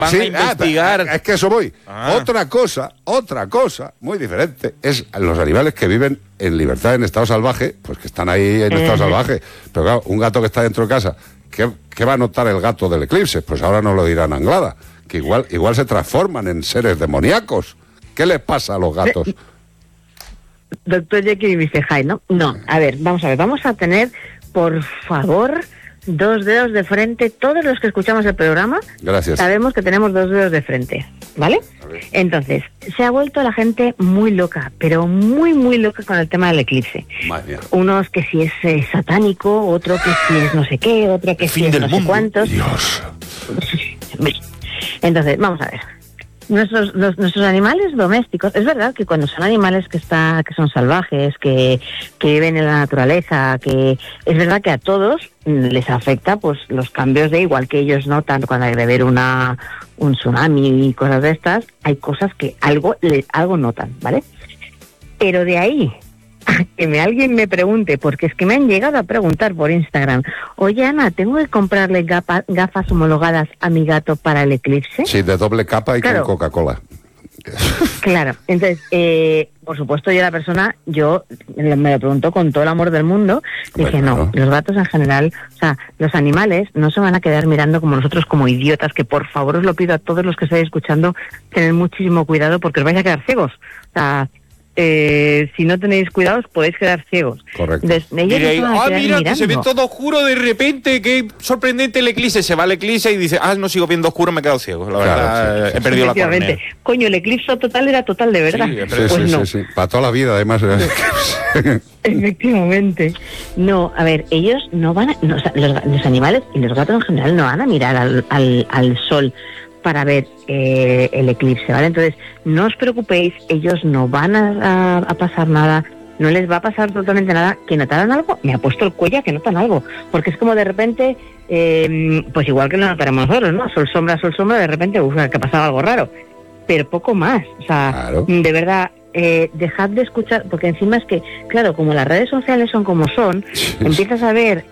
van a investigar. Es que eso voy. Otra cosa muy diferente es los animales que viven en libertad en estado salvaje, pues que están ahí en estado salvaje. Pero claro, un gato que está dentro de casa, ¿qué va a notar el gato del eclipse? Pues ahora nos lo dirán Anglada, que igual se transforman en seres demoníacos. ¿Qué les pasa a los gatos? Doctor Jekyll y Mr. Hyde, ¿no? No, a ver, vamos a tener, por favor, 2 dedos de frente. Todos los que escuchamos el programa, gracias, sabemos que tenemos 2 dedos de frente, ¿vale? Entonces, se ha vuelto la gente muy loca, pero muy, muy loca con el tema del eclipse. Madre mía. Unos que si es satánico, otro que si es no sé qué, otro que si es no sé cuántos. Dios. Entonces, vamos a ver. Nuestros animales domésticos, es verdad que cuando son animales que son salvajes, que viven en la naturaleza, que es verdad que a todos les afecta pues los cambios de, igual que ellos notan cuando hay de ver un tsunami y cosas de estas, hay cosas que algo notan, ¿vale? Pero de ahí que alguien me pregunte, porque es que me han llegado a preguntar por Instagram, oye Ana, ¿tengo que comprarle gafas homologadas a mi gato para el eclipse? Sí, de doble capa y claro, con Coca-Cola. Claro, entonces, por supuesto yo me lo pregunto con todo el amor del mundo, dije claro. No, los gatos en general, o sea, los animales no se van a quedar mirando como nosotros, como idiotas, que por favor os lo pido a todos los que estáis escuchando, tened muchísimo cuidado porque os vais a quedar ciegos, o sea, si no tenéis cuidado os podéis quedar ciegos. Correcto. Mira, que se ve todo oscuro de repente, qué sorprendente el eclipse, se va el eclipse y dice, no sigo viendo oscuro, me he quedado ciego, la verdad, he perdido la córnea. Coño, el eclipse total era total de verdad. Sí. Para toda la vida, además. Efectivamente. No, a ver, ellos no van a... No, o sea, los animales y los gatos en general no van a mirar al sol para ver el eclipse, ¿vale? Entonces, no os preocupéis, ellos no van a pasar nada, no les va a pasar totalmente nada. ¿Que notaron algo? Me ha puesto el cuello a que notan algo, porque es como de repente, pues igual que lo notaremos nosotros, ¿no? Sol, sombra, de repente, que ha pasado algo raro, pero poco más, o sea, claro. De verdad, dejad de escuchar, porque encima es que, claro, como las redes sociales son como son, empiezas a ver...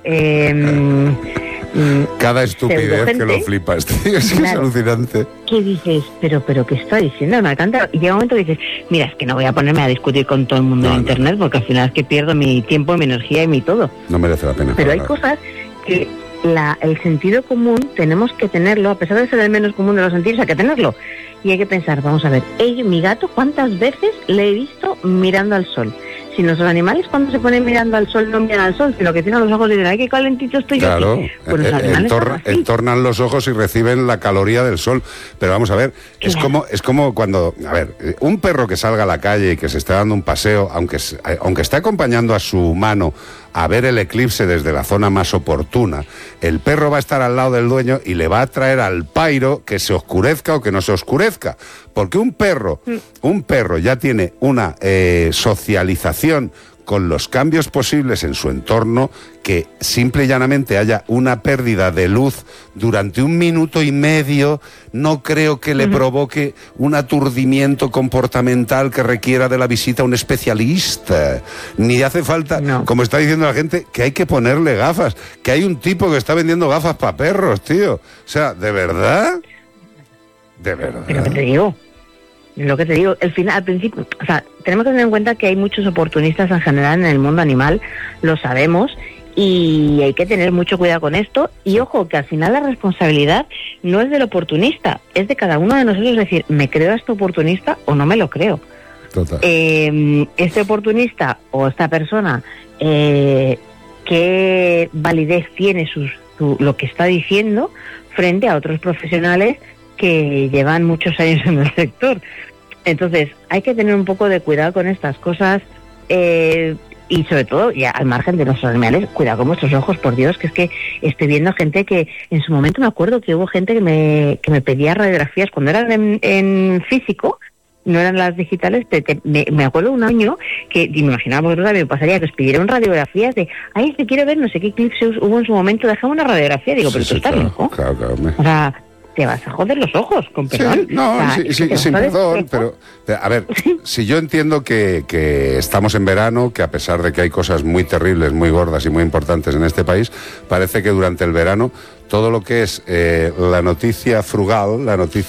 cada estupidez que lo flipas, tío, es alucinante. ¿Qué dices? Pero ¿qué está diciendo? No canta. Y llega un momento que dices, mira, es que no voy a ponerme a discutir con todo el mundo en internet, porque al final es que pierdo mi tiempo, mi energía y mi todo. No merece la pena. Pero hay cosas que el sentido común tenemos que tenerlo, a pesar de ser el menos común de los sentidos, hay que tenerlo. Y hay que pensar, vamos a ver, mi gato, ¿cuántas veces le he visto mirando al sol? Si nuestros animales cuando se ponen mirando al sol no miran al sol, sino que tienen los ojos y dicen, ¡ay, qué calentito estoy yo aquí! Pues entornan los ojos y reciben la caloría del sol. Pero vamos a ver, claro. es como cuando, a ver, un perro que salga a la calle y que se esté dando un paseo, aunque esté acompañando a su humano a ver el eclipse desde la zona más oportuna, el perro va a estar al lado del dueño y le va a traer al pairo que se oscurezca o que no se oscurezca. Porque un perro ya tiene una socialización con los cambios posibles en su entorno, que simple y llanamente haya una pérdida de luz durante 1 minuto y medio, no creo que le provoque un aturdimiento comportamental que requiera de la visita a un especialista. Ni hace falta, como está diciendo la gente, que hay que ponerle gafas, que hay un tipo que está vendiendo gafas para perros, tío. O sea, ¿de verdad? ¿De verdad? Pero ¿qué te digo? Lo que te digo, al principio, o sea, tenemos que tener en cuenta que hay muchos oportunistas en general en el mundo animal, lo sabemos, y hay que tener mucho cuidado con esto. Y ojo, que al final la responsabilidad no es del oportunista, es de cada uno de nosotros decir, ¿me creo a este oportunista o no me lo creo? Total. Este oportunista o esta persona, ¿qué validez tiene lo que está diciendo frente a otros profesionales que llevan muchos años en el sector? Entonces, hay que tener un poco de cuidado con estas cosas, y sobre todo, ya al margen de nuestros animales, cuidado con vuestros ojos, por Dios, que es que estoy viendo gente que, en su momento me acuerdo que hubo gente que me pedía radiografías cuando eran en físico, no eran las digitales. Me acuerdo un año que, y me imaginaba, vosotros también me pasaría, que os pidieron radiografías de, es que quiero ver no sé qué eclipse hubo en su momento, déjame una radiografía. Digo, pero tú estás loco. Claro. O sea, te vas a joder los ojos, con perdón. Sí, no, sin perdón, pero a ver, si yo entiendo que estamos en verano, que a pesar de que hay cosas muy terribles, muy gordas y muy importantes en este país, parece que durante el verano todo lo que es la noticia frugal, la noticia